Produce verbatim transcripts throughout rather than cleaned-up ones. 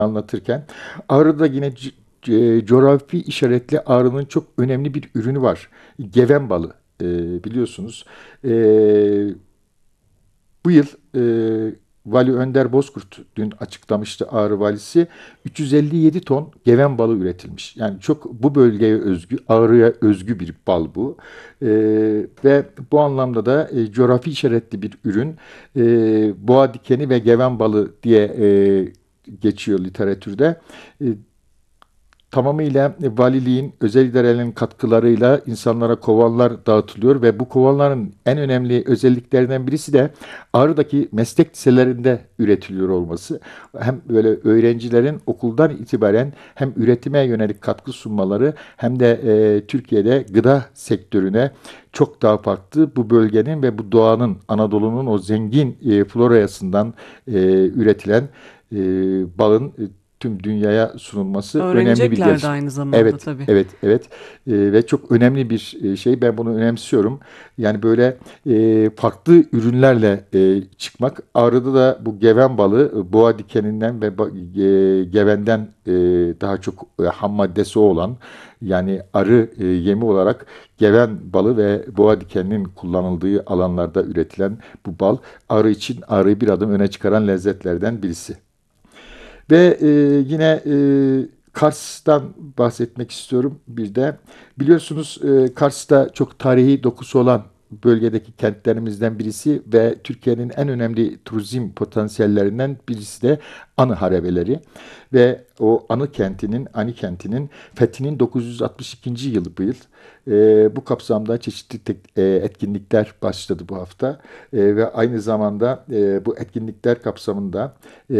anlatırken. Ağrı'da yine c- c- coğrafi işaretli Ağrı'nın çok önemli bir ürünü var. Geven balı. E, biliyorsunuz. E, Bu yıl e, Vali Önder Bozkurt dün açıklamıştı, Ağrı Valisi. üç yüz elli yedi ton geven balı üretilmiş. Yani çok bu bölgeye özgü, Ağrı'ya özgü bir bal bu. E, Ve bu anlamda da e, coğrafi işaretli bir ürün. E, Boğa dikeni ve geven balı diye e, geçiyor literatürde. E, Tamamıyla valiliğin, özel idarelerin katkılarıyla insanlara kovanlar dağıtılıyor ve bu kovanların en önemli özelliklerinden birisi de Ağrı'daki meslek liselerinde üretiliyor olması. Hem böyle öğrencilerin okuldan itibaren hem üretime yönelik katkı sunmaları hem de e, Türkiye'de gıda sektörüne çok daha farklı, bu bölgenin ve bu doğanın, Anadolu'nun o zengin e, florasından e, üretilen e, balın e, tüm dünyaya sunulması önemli bir Öğrenecekler de gelişme. aynı zamanda Evet, tabii. evet, evet. Ee, ve çok önemli bir e, şey. Ben bunu önemsiyorum. Yani böyle e, farklı ürünlerle e, çıkmak. Ağrı'da da bu geven balı e, boğa dikeninden ve ba- e, gevenden e, daha çok e, ham maddesi olan, yani arı e, yemi olarak geven balı ve boğa dikeninin kullanıldığı alanlarda üretilen bu bal, arı için arıyı bir adım öne çıkaran lezzetlerden birisi. Ve e, yine e, Kars'tan bahsetmek istiyorum bir de. Biliyorsunuz e, Kars'ta çok tarihi dokusu olan bölgedeki kentlerimizden birisi ve Türkiye'nin en önemli turizm potansiyellerinden birisi de Anı Harabeleri. Ve o Anı kentinin, Ani kentinin fethinin dokuz yüz altmış ikinci yılı bu yıl. E, bu kapsamda çeşitli tek- e, etkinlikler başladı bu hafta. E, ve aynı zamanda e, bu etkinlikler kapsamında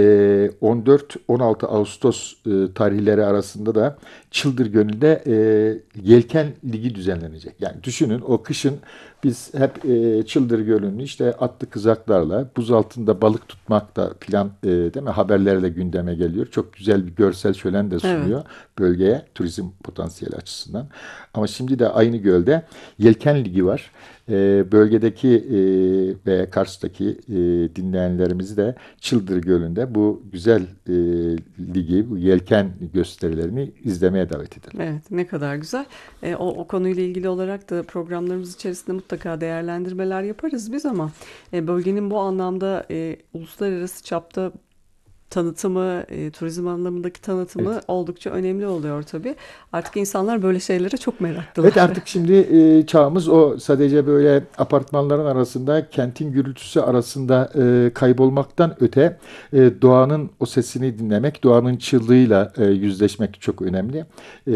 e, on dört on altı Ağustos e, tarihleri arasında da Çıldır Gölü'nde e, Yelken Ligi düzenlenecek. Yani düşünün, o kışın biz hep e, Çıldır Gölü'nün işte atlı kızaklarla buz altında balık tutmak da filan, e, değil mi, haberlerle gündeme geliyor. Çok güzel bir görsel şölen de Evet. sunuyor bölgeye turizm potansiyeli açısından. Ama şimdi de aynı gölde Yelken Ligi var. E, bölgedeki e, ve Kars'taki e, dinleyenlerimizi de Çıldır Gölü'nde bu güzel e, ligi, bu yelken gösterilerini izlemeye davet ederim. Evet, ne kadar güzel. E, o, o konuyla ilgili olarak da programlarımız içerisinde mutlaka değerlendirmeler yaparız biz ama e, bölgenin bu anlamda e, uluslararası çapta tanıtımı, e, turizm anlamındaki tanıtımı Evet. oldukça önemli oluyor tabii. Artık insanlar böyle şeylere çok Evet, meraklılar. artık şimdi e, çağımız o, sadece böyle apartmanların arasında, kentin gürültüsü arasında e, kaybolmaktan öte e, doğanın o sesini dinlemek, doğanın çığlığıyla e, yüzleşmek çok önemli. E,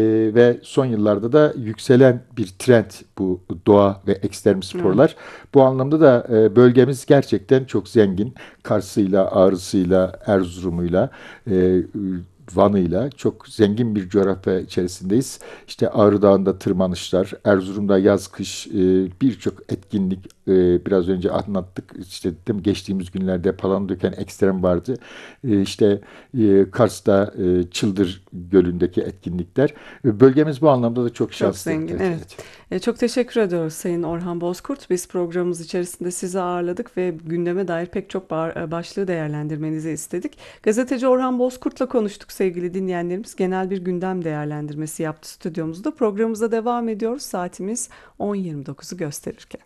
ve son yıllarda da yükselen bir trend bu doğa ve ekstrem Evet. sporlar. Bu anlamda da e, bölgemiz gerçekten çok zengin. Kars'ıyla, Ağrı'sıyla, Erzurum'uyla, e, Van'ıyla çok zengin bir coğrafya içerisindeyiz. İşte Ağrı Dağı'nda tırmanışlar, Erzurum'da yaz kış e, birçok etkinlik, e, biraz önce anlattık. İşte değil mi, geçtiğimiz günlerde Palandöken Ekstrem vardı. E, işte e, Kars'ta e, Çıldır Gölü'ndeki etkinlikler. E, bölgemiz bu anlamda da çok Çok şanslı. zengin, Evet, evet. evet. E, çok teşekkür ediyoruz Sayın Orhan Bozkurt. Biz programımız içerisinde sizi ağırladık ve gündeme dair pek çok bar- e, başlığı değerlendirmenizi istedik. Gazeteci Orhan Bozkurt'la konuştuk sevgili dinleyenlerimiz. Genel bir gündem değerlendirmesi yaptı stüdyomuzda. Programımıza devam ediyoruz. Saatimiz on yirmi dokuzu gösterirken.